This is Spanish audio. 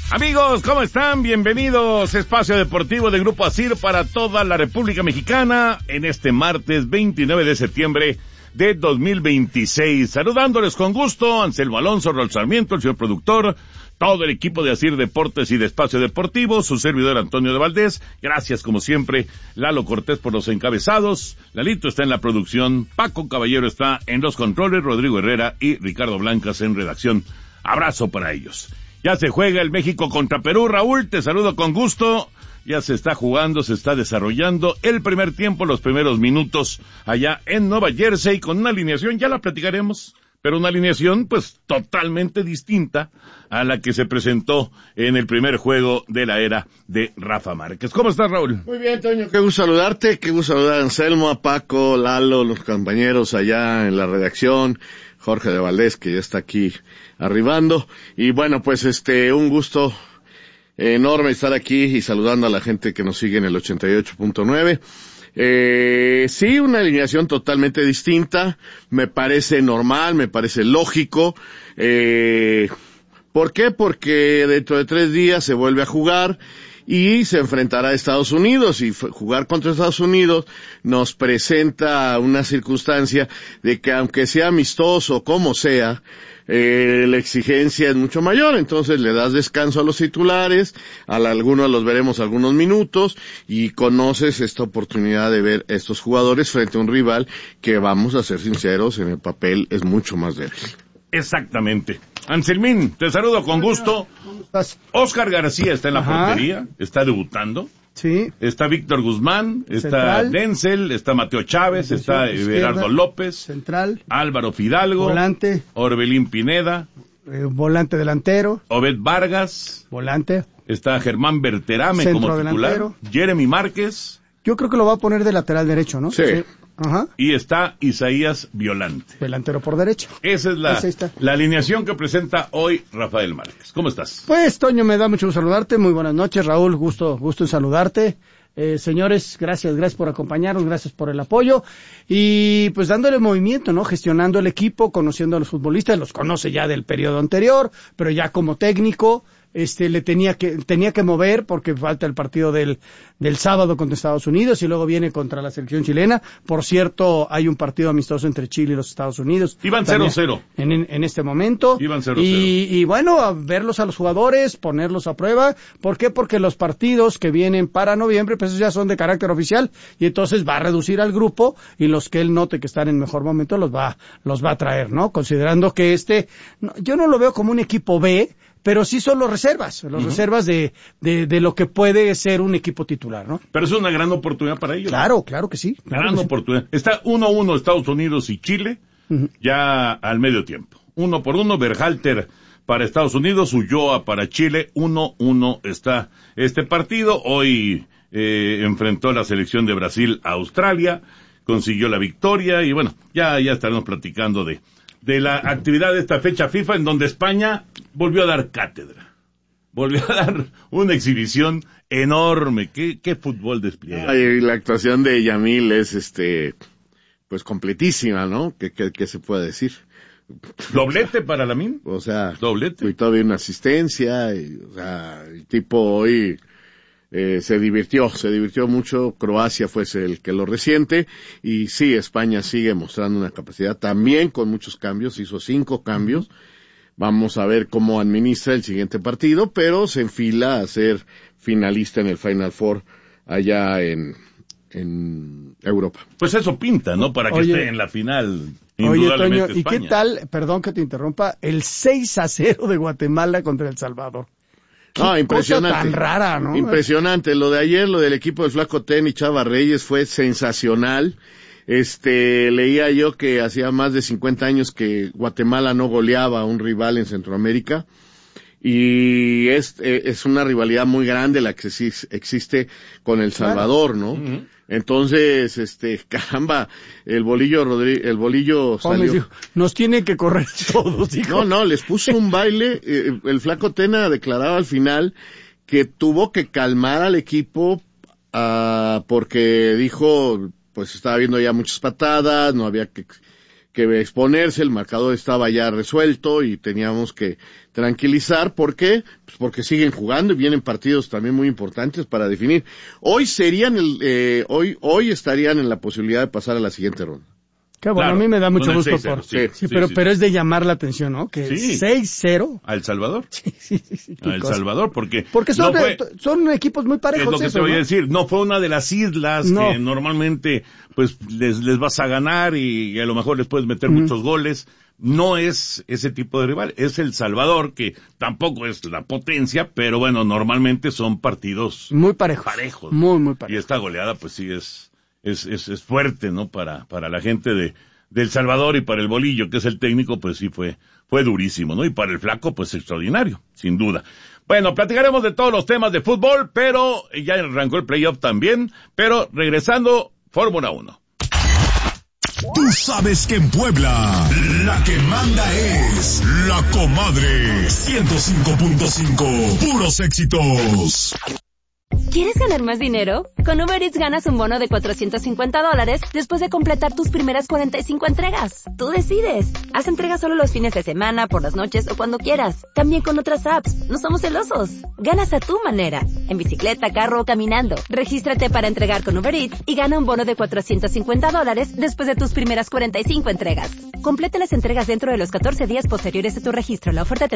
Amigos, ¿cómo están? Bienvenidos a Espacio Deportivo de Grupo ASIR para toda la República Mexicana en este martes 29 de septiembre de 2026. Saludándoles con gusto, Anselmo Alonso, Raúl Sarmiento, el señor productor, todo el equipo de ASIR Deportes y de Espacio Deportivo, su servidor Antonio de Valdés. Gracias, como siempre, Lalo Cortés por los encabezados. Lalito está en la producción, Paco Caballero está en los controles, Rodrigo Herrera y Ricardo Blancas en redacción. Abrazo para ellos. Ya se juega el México contra Perú. Raúl, te saludo con gusto. Ya se está jugando, se está desarrollando el primer tiempo, los primeros minutos allá en Nueva Jersey con una alineación, ya la platicaremos, pero una alineación pues totalmente distinta a la que se presentó en el primer juego de la era de Rafa Márquez. ¿Cómo estás, Raúl? Muy bien, Toño, qué gusto saludarte, qué gusto saludar a Anselmo, a Paco, Lalo, los compañeros allá en la redacción, Jorge de Valdés, que ya está aquí arribando, y bueno, pues un gusto enorme estar aquí y saludando a la gente que nos sigue en el 88.9. Sí, una alineación totalmente distinta, me parece normal, me parece lógico. ¿Por qué? Porque dentro de 3 días se vuelve a jugar y se enfrentará a Estados Unidos, y jugar contra Estados Unidos nos presenta una circunstancia de que aunque sea amistoso como sea, la exigencia es mucho mayor, entonces le das descanso a los titulares, a algunos los veremos algunos minutos, y conoces esta oportunidad de ver estos jugadores frente a un rival que, vamos a ser sinceros, en el papel es mucho más débil. Exactamente. Anselmín, te saludo con gusto. ¿Cómo estás? Oscar García está en la portería, está debutando. Sí. Está Víctor Guzmán, está Central. Denzel, está Mateo Chávez, está Everardo López, Central. Álvaro Fidalgo, Volante. Orbelín Pineda, Volante delantero. Obed Vargas, Volante. está Germán Berterame Centro como titular, delantero. Jeremy Márquez, Yo creo que lo va a poner de lateral derecho, ¿no? Sí. Ajá. y está Isaías Violante. Delantero por derecha. Esa es Ahí está. la alineación que presenta hoy Rafael Márquez. ¿Cómo estás? Pues, Toño, me da mucho gusto saludarte. Muy buenas noches, Raúl. Gusto en saludarte. Señores, gracias por acompañarnos, gracias por el apoyo. Y pues dándole movimiento, ¿no? Gestionando el equipo, conociendo a los futbolistas, los conoce ya del periodo anterior, pero ya como técnico, le tenía que mover porque falta el partido del sábado contra Estados Unidos y luego viene contra la selección chilena. Por cierto, hay un partido amistoso entre Chile y los Estados Unidos. Iban 0-0. En este momento. Iban 0-0. Y bueno, a verlos a los jugadores, ponerlos a prueba. ¿Por qué? Porque los partidos que vienen para noviembre, pues ya son de carácter oficial, y entonces va a reducir al grupo, y los que él note que están en mejor momento los va a traer, ¿no? Considerando que yo no lo veo como un equipo B, pero sí son los reservas de lo que puede ser un equipo titular, ¿no? Pero es una gran oportunidad para ellos. Claro que sí. Gran oportunidad. Está 1-1 Estados Unidos y Chile, ya al medio tiempo. 1-1, Berhalter para Estados Unidos, Ulloa para Chile, 1-1 está este partido. Hoy enfrentó la selección de Brasil a Australia, consiguió la victoria, y bueno, ya estaremos platicando de la actividad de esta fecha FIFA, en donde España volvió a dar cátedra. Volvió a dar una exhibición enorme. ¿Qué fútbol despliega? Y la actuación de Yamil es, pues completísima, ¿no? ¿Qué se puede decir? ¿Doblete para Lamine? O sea, doblete. Y todavía una asistencia, o sea, el tipo hoy se divirtió mucho. Croacia fue el que lo resiente, y sí, España sigue mostrando una capacidad también con muchos cambios, hizo 5 cambios. Vamos a ver cómo administra el siguiente partido, pero se enfila a ser finalista en el Final Four allá en Europa. Pues eso pinta, ¿no? Para que esté en la final. Oye, Toño, ¿y España. qué tal, perdón que te interrumpa, el 6-0 de Guatemala contra El Salvador? No, impresionante. Cosa tan rara, ¿no? Impresionante. Lo de ayer, lo del equipo del Flaco Ten y Chava Reyes fue sensacional. Leía yo que hacía más de 50 años que Guatemala no goleaba a un rival en Centroamérica. Y es una rivalidad muy grande la que existe con El Salvador, ¿no? Uh-huh. Entonces, caramba, el bolillo salió. Dijo, nos tiene que correr todos, hijo. No, les puso un baile. El Flaco Tena declaraba al final que tuvo que calmar al equipo, porque dijo, pues estaba viendo ya muchas patadas, no había que exponerse, el marcador estaba ya resuelto y teníamos que tranquilizar. ¿Por qué? Pues porque siguen jugando y vienen partidos también muy importantes para definir. Hoy hoy estarían en la posibilidad de pasar a la siguiente ronda. Qué bueno, claro, a mí me da mucho gusto 6-0, pero es de llamar la atención, ¿no? Que 6-0. ¿A El Salvador? Sí. A El Salvador, porque son equipos muy parejos. Es lo que te voy a decir, no fue una de las islas que normalmente pues les vas a ganar y a lo mejor les puedes meter muchos goles. No es ese tipo de rival, es El Salvador, que tampoco es la potencia, pero bueno, normalmente son partidos muy parejos. Muy parejos. Y esta goleada pues sí es fuerte, ¿no? Para la gente de El Salvador, y para el Bolillo, que es el técnico, pues sí fue durísimo, ¿no? Y para el Flaco, pues extraordinario, sin duda. Bueno, platicaremos de todos los temas de fútbol, pero ya arrancó el playoff también, pero regresando, Fórmula 1. Tú sabes que en Puebla la que manda es La Comadre 105.5, puros éxitos. ¿Quieres ganar más dinero? Con Uber Eats ganas un bono de $450 después de completar tus primeras 45 entregas. Tú decides. Haz entregas solo los fines de semana, por las noches o cuando quieras. También con otras apps. No somos celosos. Ganas a tu manera. En bicicleta, carro o caminando. Regístrate para entregar con Uber Eats y gana un bono de $450 después de tus primeras 45 entregas. Completa las entregas dentro de los 14 días posteriores a tu registro. La oferta